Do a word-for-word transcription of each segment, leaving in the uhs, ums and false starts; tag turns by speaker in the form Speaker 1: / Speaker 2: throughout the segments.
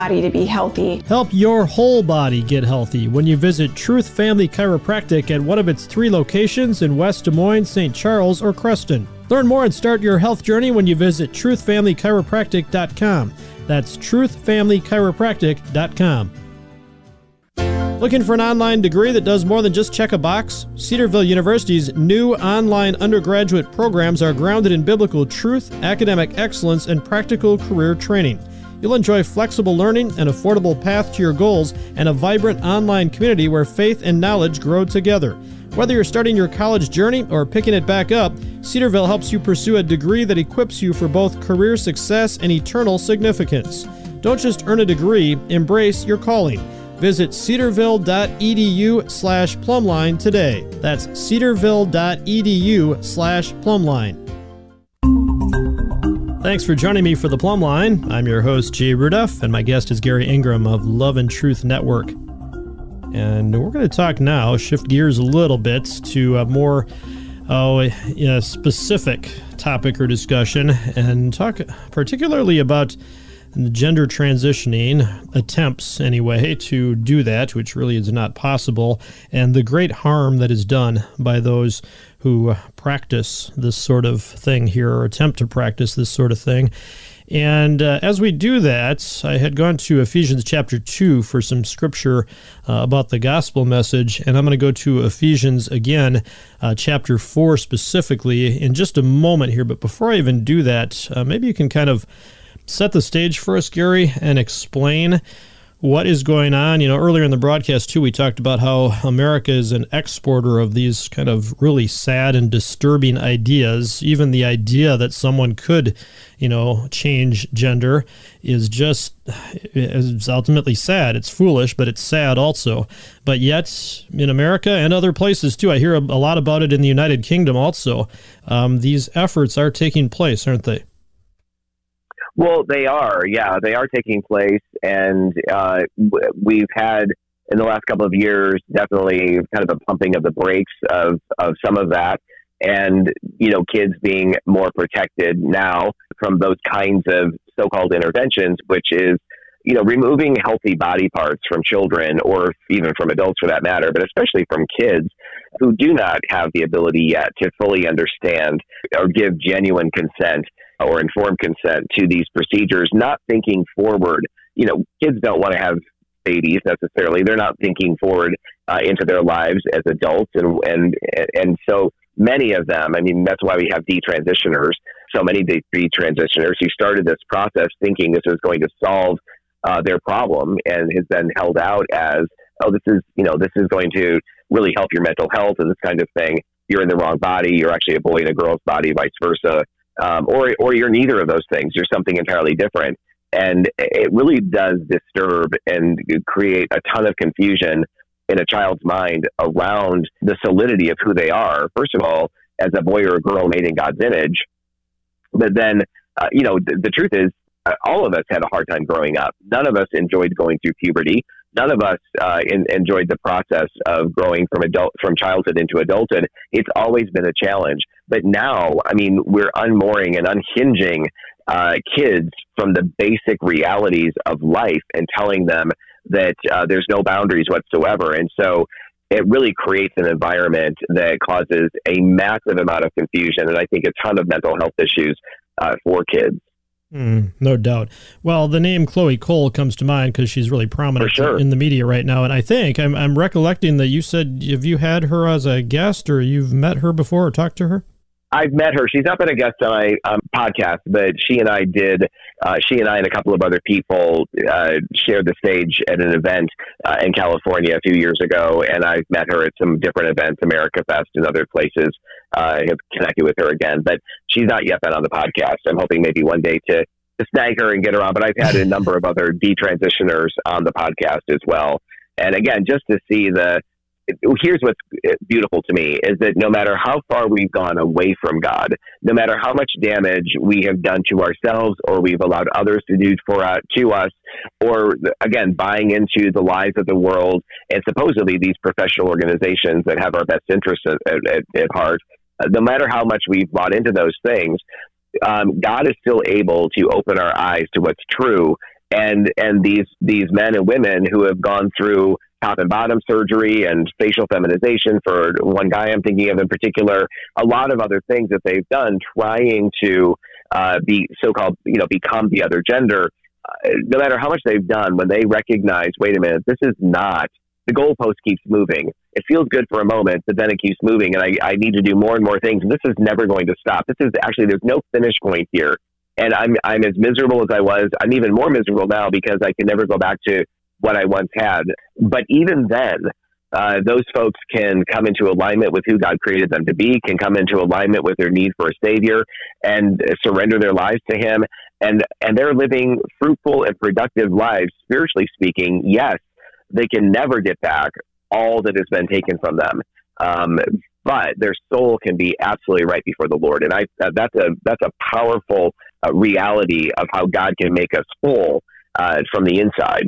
Speaker 1: body to be healthy.
Speaker 2: Help your whole body get healthy when you visit Truth Family Chiropractic at one of its three locations in West Des Moines, Saint Charles, or Creston. Learn more and start your health journey when you visit truth family chiropractic dot com. That's truth family chiropractic dot com. Looking for an online degree that does more than just check a box? Cedarville University's new online undergraduate programs are grounded in biblical truth, academic excellence, and practical career training. You'll enjoy flexible learning, an affordable path to your goals, and a vibrant online community where faith and knowledge grow together. Whether you're starting your college journey or picking it back up, Cedarville helps you pursue a degree that equips you for both career success and eternal significance. Don't just earn a degree, embrace your calling. Visit cedarville.edu slash plumline today. That's cedarville.edu slash plumline. Thanks for joining me for the Plumb Line. I'm your host, Jay Rudolph, and my guest is Gary Ingram of Love and Truth Network. And we're going to talk now, shift gears a little bit to a more oh, you know, specific topic or discussion, and talk particularly about gender transitioning, attempts anyway to do that, which really is not possible, and the great harm that is done by those who practice this sort of thing here, or attempt to practice this sort of thing. And uh, as we do that, I had gone to Ephesians chapter two for some scripture uh, about the gospel message, and I'm going to go to Ephesians again, uh, chapter four specifically, in just a moment here. But before I even do that, uh, maybe you can kind of set the stage for us, Gary, and explain what is going on. You know, earlier in the broadcast, too, we talked about how America is an exporter of these kind of really sad and disturbing ideas. Even the idea that someone could, you know, change gender is just, is ultimately sad. It's foolish, but it's sad also. But yet, in America and other places, too, I hear a, a lot about it in the United Kingdom also. Um, these efforts are taking place, aren't they?
Speaker 3: Well, they are, yeah, they are taking place, and uh, we've had, in the last couple of years, definitely kind of a pumping of the brakes of, of some of that, and, you know, kids being more protected now from those kinds of so-called interventions, which is, you know, removing healthy body parts from children, or even from adults for that matter, but especially from kids who do not have the ability yet to fully understand or give genuine consent or informed consent to these procedures, not thinking forward. You know, kids don't want to have babies necessarily. They're not thinking forward uh, into their lives as adults. And, and, and so many of them, I mean, that's why we have detransitioners, so many detransitioners who started this process thinking this was going to solve uh, their problem, and has been held out as, oh, this is, you know, this is going to really help your mental health and this kind of thing. You're in the wrong body. You're actually a boy in a girl's body, vice versa. Um, or, or you're neither of those things. You're something entirely different. And it really does disturb and create a ton of confusion in a child's mind around the solidity of who they are. First of all, as a boy or a girl made in God's image. But then, uh, you know, the, the truth is, uh, all of us had a hard time growing up. None of us enjoyed going through puberty. None of us uh, in, enjoyed the process of growing from adult from childhood into adulthood. It's always been a challenge. But now, I mean, we're unmooring and unhinging uh, kids from the basic realities of life and telling them that uh, there's no boundaries whatsoever. And so it really creates an environment that causes a massive amount of confusion, and I think a ton of mental health issues uh, for kids.
Speaker 2: Mm, no doubt. Well, the name Chloe Cole comes to mind because she's really prominent
Speaker 3: sure.
Speaker 2: in the media right now. And I think I'm, I'm recollecting that you said, have you had her as a guest, or you've met her before or talked to her?
Speaker 3: I've met her. She's not been a guest on my um, podcast, but she and I did, uh, she and I and a couple of other people uh, shared the stage at an event uh, in California a few years ago. And I've met her at some different events, America Fest and other places. Uh, I have connected with her again, but she's not yet been on the podcast. I'm hoping maybe one day to, to snag her and get her on, but I've had a number of other detransitioners on the podcast as well. And again, just to see the, here's what's beautiful to me is that no matter how far we've gone away from God, no matter how much damage we have done to ourselves or we've allowed others to do for uh, to us, or again, buying into the lies of the world and supposedly these professional organizations that have our best interests at, at, at heart, uh, no matter how much we've bought into those things, um, God is still able to open our eyes to what's true And and these these men and women who have gone through top and bottom surgery and facial feminization for one guy I'm thinking of in particular, a lot of other things that they've done trying to uh, be so-called, you know, become the other gender. Uh, no matter how much they've done, when they recognize, wait a minute, this is not, the goalpost keeps moving. It feels good for a moment, but then it keeps moving, and I, I need to do more and more things. And this is never going to stop. This is actually, there's no finish point here. And I'm I'm as miserable as I was. I'm even more miserable now because I can never go back to what I once had. But even then, uh, those folks can come into alignment with who God created them to be, can come into alignment with their need for a Savior, and surrender their lives to Him. And, and they're living fruitful and productive lives, spiritually speaking. Yes, they can never get back all that has been taken from them. Um, but their soul can be absolutely right before the Lord. And I, uh, that's a, that's a powerful uh, reality of how God can make us whole uh, from the inside.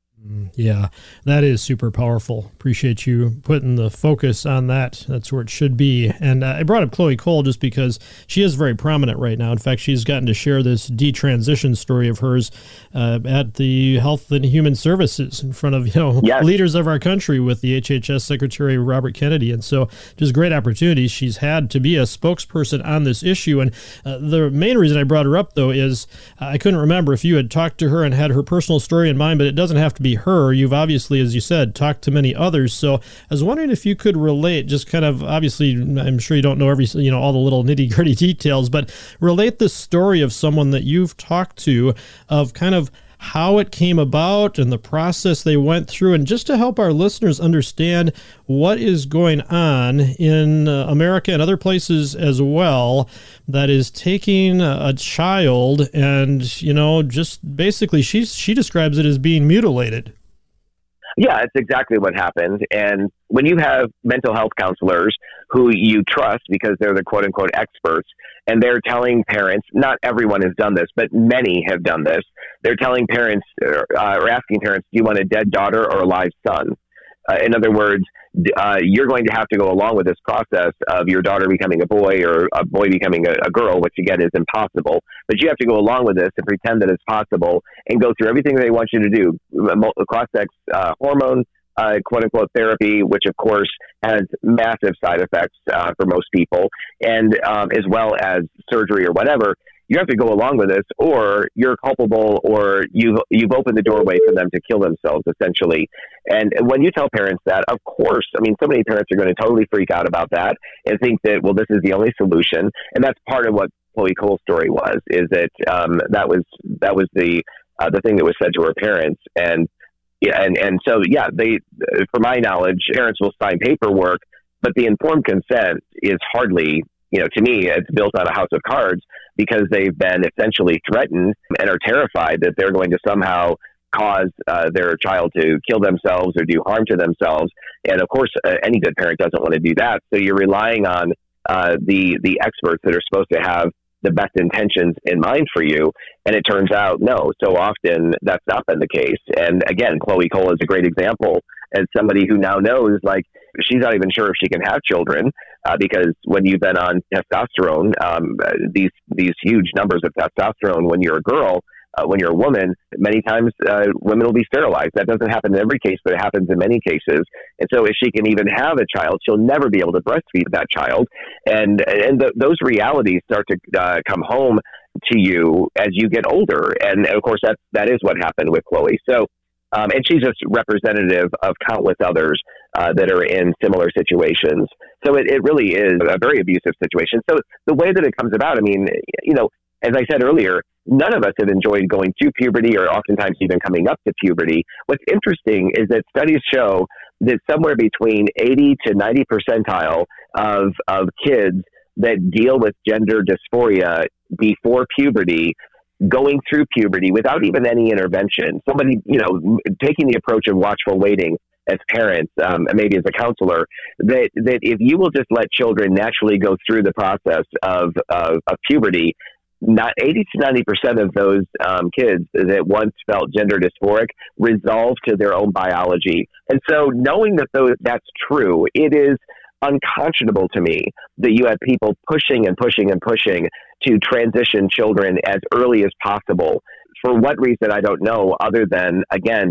Speaker 2: Yeah, that is super powerful. Appreciate you putting the focus on that. That's where it should be. And uh, I brought up Chloe Cole just because she is very prominent right now. In fact, she's gotten to share this detransition story of hers uh, at the Health and Human Services in front of, you know, yes. leaders of our country with the H H S Secretary Robert Kennedy. And so just great opportunities she's had to be a spokesperson on this issue. And uh, the main reason I brought her up, though, is uh, I couldn't remember if you had talked to her and had her personal story in mind, but it doesn't have to be her. You've obviously, as you said, talked to many others. So I was wondering if you could relate, just kind of, obviously, I'm sure you don't know every, you know, all the little nitty gritty details, but relate the story of someone that you've talked to, of kind of how it came about and the process they went through, and just to help our listeners understand what is going on in uh, America and other places as well, that is taking a, a child and, you know, just basically she's, she describes it as being mutilated.
Speaker 3: Yeah, it's exactly what happened. And when you have mental health counselors who you trust because they're the quote unquote experts, and they're telling parents, not everyone has done this, but many have done this. They're telling parents uh, or asking parents, do you want a dead daughter or a live son? Uh, in other words, uh, you're going to have to go along with this process of your daughter becoming a boy or a boy becoming a, a girl, which again is impossible. But you have to go along with this and pretend that it's possible and go through everything they want you to do. Cross-sex uh, hormone, uh, quote-unquote therapy, which of course has massive side effects uh, for most people, and um, as well as surgery or whatever. You have to go along with this, or you're culpable, or you've, you've opened the doorway for them to kill themselves, essentially. And when you tell parents that, of course, I mean, so many parents are going to totally freak out about that and think that, well, this is the only solution. And that's part of what Chloe Cole's story was, is that um, that was that was the uh, the thing that was said to her parents. And yeah, and, and so, yeah, they, from my knowledge, parents will sign paperwork, but the informed consent is hardly, you know, to me, it's built on a house of cards, because they've been essentially threatened and are terrified that they're going to somehow cause uh, their child to kill themselves or do harm to themselves. And of course, uh, any good parent doesn't want to do that. So you're relying on uh, the the experts that are supposed to have the best intentions in mind for you. And it turns out, no, so often that's not been the case. And again, Chloe Cole is a great example, as somebody who now knows, like, she's not even sure if she can have children, uh, because when you've been on testosterone, um, these these huge numbers of testosterone when you're a girl, uh, when you're a woman, many times uh, women will be sterilized. That doesn't happen in every case, but it happens in many cases. And so if she can even have a child, she'll never be able to breastfeed that child. And and the, those realities start to uh, come home to you as you get older. And of course, that that is what happened with Chloe. So. Um, and she's just representative of countless others uh, that are in similar situations. So it, it really is a very abusive situation. So the way that it comes about, I mean, you know, as I said earlier, none of us have enjoyed going through puberty or oftentimes even coming up to puberty. What's interesting is that studies show that somewhere between eighty to ninety percentile of, of kids that deal with gender dysphoria before puberty, going through puberty without even any intervention, somebody, you know, taking the approach of watchful waiting as parents, um, and maybe as a counselor, that, that if you will just let children naturally go through the process of, of, of puberty, not eighty to ninety percent of those um, kids that once felt gender dysphoric resolve to their own biology. And so knowing that those, that's true, it is unconscionable to me that you have people pushing and pushing and pushing to transition children as early as possible. for what reason, I don't know, other than, again,